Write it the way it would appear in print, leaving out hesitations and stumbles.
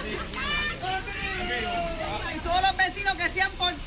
Y todos los vecinos que se han portado